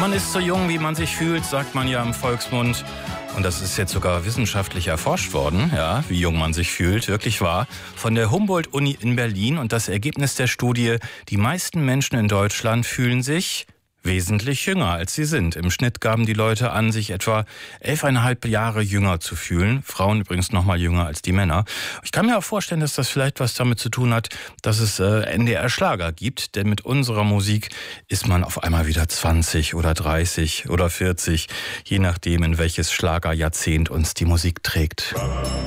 Man ist so jung, wie man sich fühlt, sagt man ja im Volksmund. Und das ist jetzt sogar wissenschaftlich erforscht worden, ja, wie jung man sich fühlt, wirklich wahr, von der Humboldt-Uni in Berlin. Und das Ergebnis der Studie: Die meisten Menschen in Deutschland fühlen sich wesentlich jünger, als sie sind. Im Schnitt gaben die Leute an, sich etwa 11,5 Jahre jünger zu fühlen. Frauen übrigens noch mal jünger als die Männer. Ich kann mir auch vorstellen, dass das vielleicht was damit zu tun hat, dass es NDR-Schlager gibt. Denn mit unserer Musik ist man auf einmal wieder 20 oder 30 oder 40, je nachdem, in welches Schlagerjahrzehnt uns die Musik trägt.